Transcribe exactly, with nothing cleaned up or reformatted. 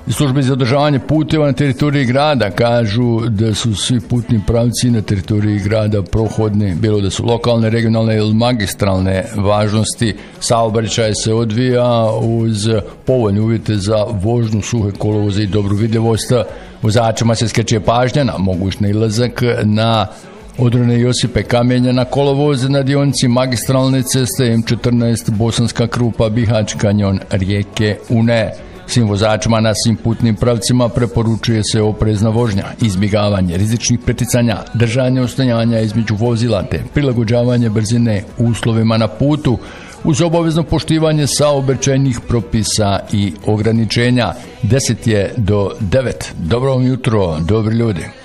Službe za održavanje puteva na teritoriji grada kažu da su svi putni pravci na teritoriji grada prohodni, bilo da su lokalne, regionalne ili magistralne važnosti. Saobraćaj se odvija uz povoljne uvjete za vožnju, suhe kolovoze i dobru vidljivost. Vozačima se skreće pažnja na moguć nailazak na odrone Josipe Kamenja na kolovoz na dionici magistralne ceste M četrnaest Bosanska Krupa Bihać kanjon rijeke Une. Svim vozačima na svim putnim pravcima preporučuje se oprezna vožnja, izbjegavanje rizičnih preticanja, držanje ostajanja između vozila te prilagođavanje brzine uslovima na putu uz obavezno poštivanje saobraćajnih propisa i ograničenja. deset je do devet. Dobro vam jutro, dobri ljudi.